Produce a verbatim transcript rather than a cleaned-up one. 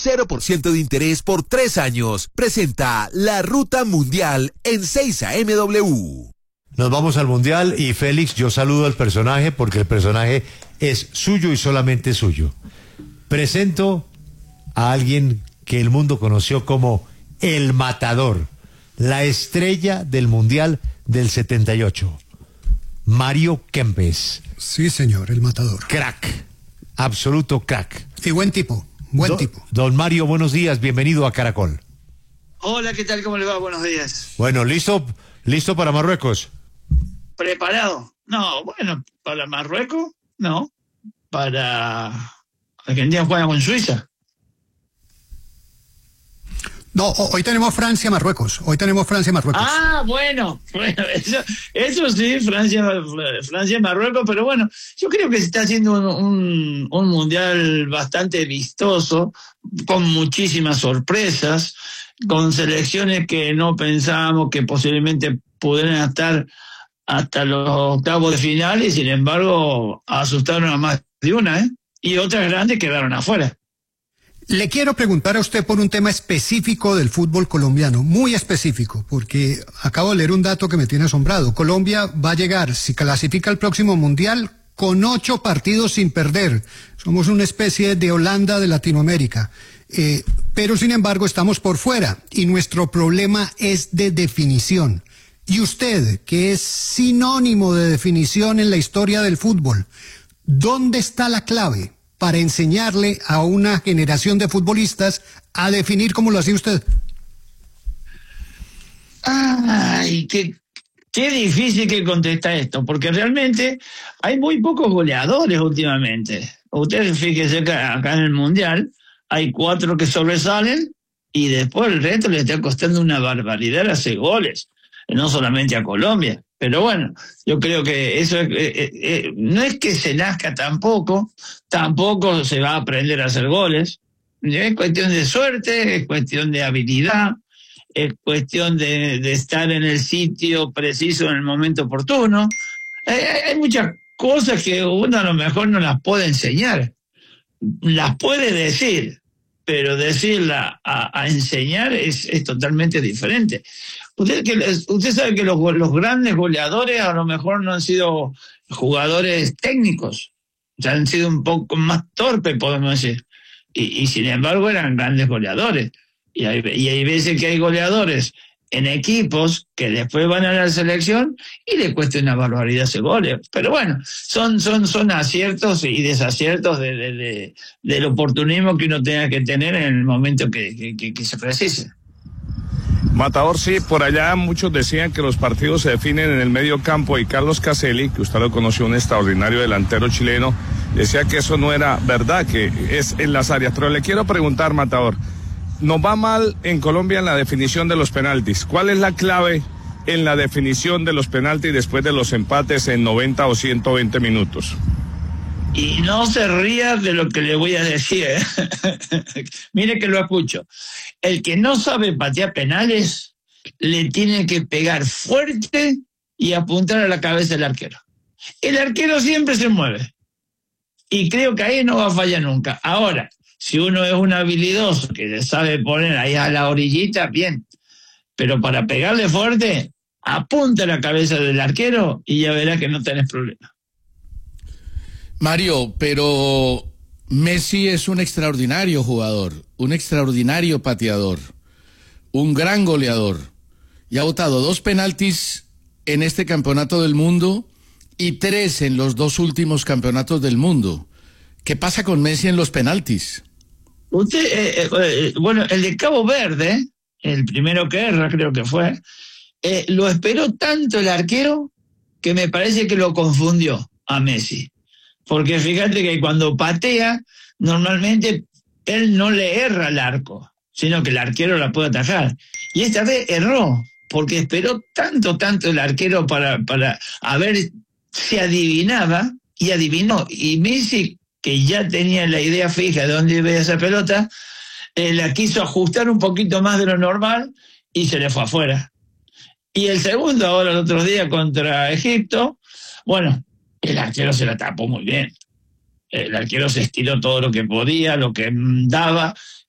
cero por ciento de interés por tres años. Presenta la Ruta Mundial en seis A M W. Nos vamos al Mundial y Félix, yo saludo al personaje porque el personaje es suyo y solamente suyo. Presento a alguien que el mundo conoció como el Matador, la estrella del Mundial del setenta y ocho. Mario Kempes. Sí, señor, el Matador. Crack, absoluto crack. Y buen tipo, buen Do, tipo. Don Mario, buenos días, bienvenido a Caracol. Hola, ¿qué tal? ¿Cómo le va? Buenos días. Bueno, ¿listo, listo para Marruecos? ¿Preparado? No, bueno, para Marruecos, no. Para Argentina juega con Suiza. No, hoy tenemos Francia-Marruecos. Hoy tenemos Francia-Marruecos. Ah, bueno, bueno, eso, eso sí, Francia, Francia, Marruecos, pero bueno, yo creo que se está haciendo un, un, un mundial bastante vistoso, con muchísimas sorpresas, con selecciones que no pensábamos que posiblemente pudieran estar hasta los octavos de final y sin embargo asustaron a más de una, ¿eh? Y otras grandes quedaron afuera. Le quiero preguntar a usted por un tema específico del fútbol colombiano, muy específico, porque acabo de leer un dato que me tiene asombrado. Colombia va a llegar, si clasifica al próximo Mundial, con ocho partidos sin perder. Somos una especie de Holanda de Latinoamérica. Eh, pero sin embargo estamos por fuera y nuestro problema es de definición. Y usted, que es sinónimo de definición en la historia del fútbol, ¿dónde está la clave para enseñarle a una generación de futbolistas a definir como lo hacía usted? Ay, qué, qué difícil que contesta esto, porque realmente hay muy pocos goleadores últimamente. Ustedes fíjense que acá en el Mundial hay cuatro que sobresalen y después el resto le está costando una barbaridad hacer goles, no solamente a Colombia. Pero bueno, yo creo que eso es, eh, eh, no es que se nazca tampoco, tampoco se va a aprender a hacer goles. Es cuestión de suerte, es cuestión de habilidad, es cuestión de, de estar en el sitio preciso en el momento oportuno. Hay, hay muchas cosas que uno a lo mejor no las puede enseñar. Las puede decir, pero decirla a, a enseñar es, es totalmente diferente. Usted, que, usted sabe que los, los grandes goleadores a lo mejor no han sido jugadores técnicos, o sea, han sido un poco más torpes, podemos decir, y, y sin embargo eran grandes goleadores. Y hay, y hay veces que hay goleadores en equipos que después van a la selección y le cuesta una barbaridad ese goles. Pero bueno, son, son, son aciertos y desaciertos de, de, de, del oportunismo que uno tenga que tener en el momento que, que, que, que se precise. Matador, sí, por allá muchos decían que los partidos se definen en el medio campo y Carlos Caselli, que usted lo conoció, un extraordinario delantero chileno, decía que eso no era verdad, que es en las áreas. Pero le quiero preguntar, Matador, nos va mal en Colombia en la definición de los penaltis. ¿Cuál es la clave en la definición de los penaltis después de los empates en noventa o ciento veinte minutos? Y no se ría de lo que le voy a decir, ¿eh? Mire que lo escucho. El que no sabe patear penales le tiene que pegar fuerte y apuntar a la cabeza del arquero. El arquero siempre se mueve. Y creo que ahí no va a fallar nunca. Ahora, si uno es un habilidoso que le sabe poner ahí a la orillita, bien. Pero para pegarle fuerte, apunta a la cabeza del arquero y ya verá que no tenés problema. Mario, pero Messi es un extraordinario jugador, un extraordinario pateador, un gran goleador. Y ha botado dos penaltis en este campeonato del mundo y tres en los dos últimos campeonatos del mundo. ¿Qué pasa con Messi en los penaltis? Usted, eh, eh, bueno, el de Cabo Verde, el primero que erra creo que fue, eh, lo esperó tanto el arquero que me parece que lo confundió a Messi. Porque fíjate que cuando patea, normalmente él no le erra al arco, sino que el arquero la puede atajar. Y esta vez erró, porque esperó tanto, tanto el arquero para, para a ver si adivinaba, y adivinó. Y Messi, que ya tenía la idea fija de dónde iba esa pelota, eh, la quiso ajustar un poquito más de lo normal y se le fue afuera. Y el segundo, ahora el otro día contra Egipto, bueno, el arquero se la tapó muy bien. El arquero se estiró todo lo que podía, lo que daba,